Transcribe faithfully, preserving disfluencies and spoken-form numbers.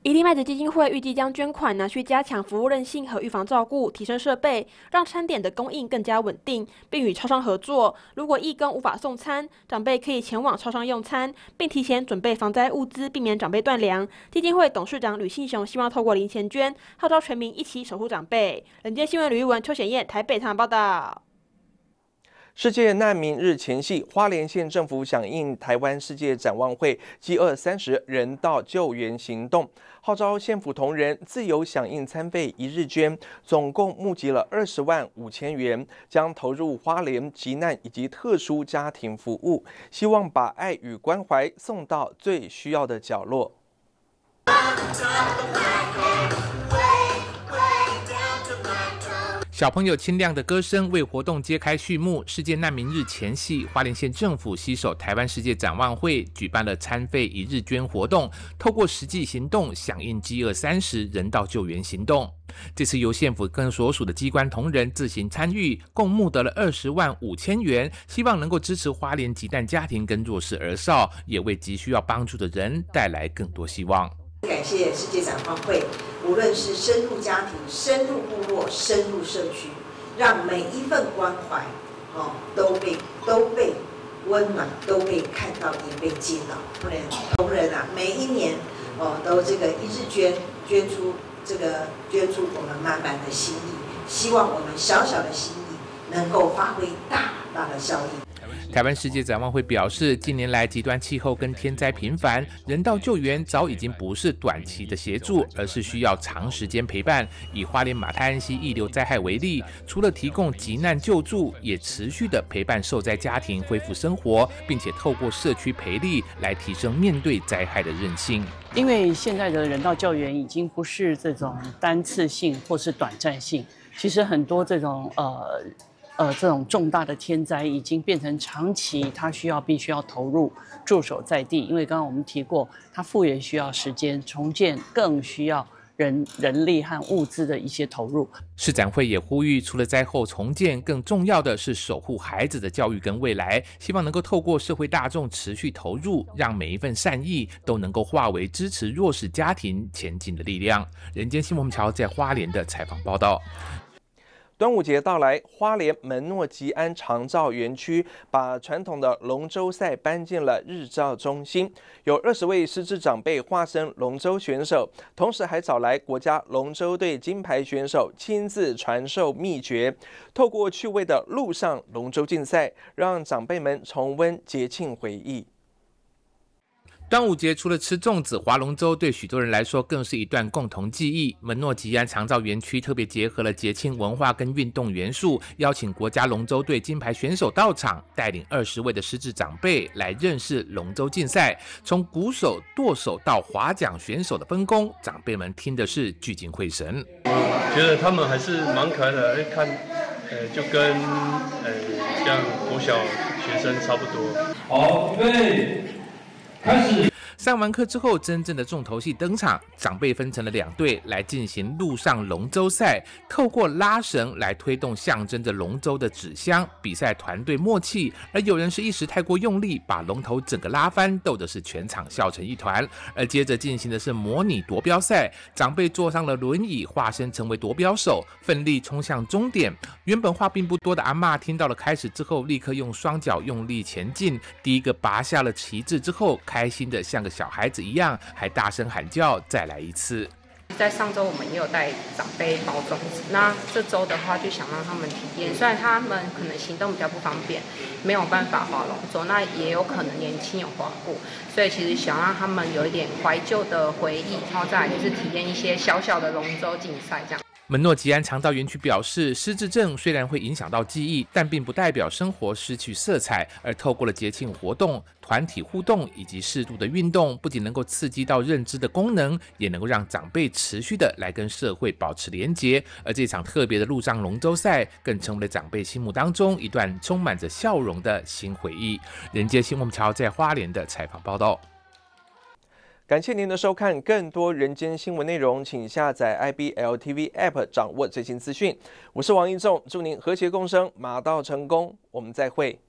一粒麦子基金会预计将捐款拿去加强服务韧性和预防照顾，提升设备，让餐点的供应更加稳定，并与超商合作。如果义工无法送餐，长辈可以前往超商用餐，并提前准备防灾物资，避免长辈断粮。基金会董事长吕信雄希望透过零钱捐，号召全民一起守护长辈。人间新闻吕玉文、邱显燕台北采访报道。 世界难民日前夕，花莲县政府响应台湾世界展望会饥饿三十人道救援行动，号召县府同仁自由响应餐费一日捐，总共募集了二十万五千元，将投入花莲急难以及特殊家庭服务，希望把爱与关怀送到最需要的角落。 小朋友清亮的歌声为活动揭开序幕。世界难民日前夕，花莲县政府携手台湾世界展望会举办了餐费一日捐活动，透过实际行动响应饥饿三十人道救援行动。这次由县府跟所属的机关同仁自行参与，共募得了二十万五千元，希望能够支持花莲急难家庭跟弱势儿少，也为急需要帮助的人带来更多希望。 感谢世界展望会，无论是深入家庭、深入部落、深入社区，让每一份关怀，哦，都被都被温暖，都被看到，也被接到。同仁同仁啊，每一年哦，都这个一日捐捐出这个捐出我们满满的心意，希望我们小小的心意能够发挥大大的效益。 台湾世界展望会表示，近年来极端气候跟天灾频繁，人道救援早已经不是短期的协助，而是需要长时间陪伴。以花莲马太安溪溢流灾害为例，除了提供急难救助，也持续的陪伴受灾家庭恢复生活，并且透过社区培力来提升面对灾害的韧性。 因为现在的人道救援已经不是这种单次性或是短暂性，其实很多这种呃。呃，这种重大的天灾已经变成长期，它需要必须要投入驻守在地，因为刚刚我们提过，它复原需要时间，重建更需要人人力和物资的一些投入。 市展会也呼吁，除了灾后重建，更重要的是守护孩子的教育跟未来，希望能够透过社会大众持续投入，让每一份善意都能够化为支持弱势家庭前进的力量。人间新闻桥在花莲的采访报道。 端午节到来，花莲门诺吉安长照园区把传统的龙舟赛搬进了日照中心，有二十位失智长辈化身龙舟选手，同时还找来国家龙舟队金牌选手亲自传授秘诀，透过趣味的陆上龙舟竞赛，让长辈们重温节庆回忆。 端午节除了吃粽子、划龙舟，对许多人来说更是一段共同记忆。门诺吉安长照园区特别结合了节庆文化跟运动元素，邀请国家龙舟队金牌选手到场，带领二十位的失智长辈来认识龙舟竞赛。从鼓手、舵手到划桨选手的分工，长辈们听的是聚精会神。 我觉得他们还是蛮可爱的，看，呃，就跟呃像国小学生差不多。 好，预备。开始。 上完课之后，真正的重头戏登场，长辈分成了两队来进行陆上龙舟赛，透过拉绳来推动象征着龙舟的纸箱，比赛团队默契。而有人是一时太过用力，把龙头整个拉翻，逗的是全场笑成一团。而接着进行的是模拟夺标赛，长辈坐上了轮椅，化身成为夺标手，奋力冲向终点。原本话并不多的阿嬷听到了开始之后，立刻用双脚用力前进，第一个拔下了旗帜之后，开心的像个小孩子一样，还大声喊叫再来一次。 在上周我们也有带长辈包粽子，那这周的话就想让他们体验，虽然他们可能行动比较不方便，没有办法划龙舟，那也有可能年轻有划过，所以其实想让他们有一点怀旧的回忆，然后再来就是体验一些小小的龙舟竞赛这样。 门诺吉安长照园区表示，失智症虽然会影响到记忆，但并不代表生活失去色彩。而透过了节庆活动、团体互动以及适度的运动，不仅能够刺激到认知的功能，也能够让长辈持续的来跟社会保持连结。而这场特别的陆上龙舟赛，更成为了长辈心目当中一段充满着笑容的新回忆。人间新闻桥在花莲的采访报道。 感谢您的收看，更多人间新闻内容，请下载 I B L T V App 掌握最新资讯。我是王一仲，祝您和谐共生，马到成功，我们再会。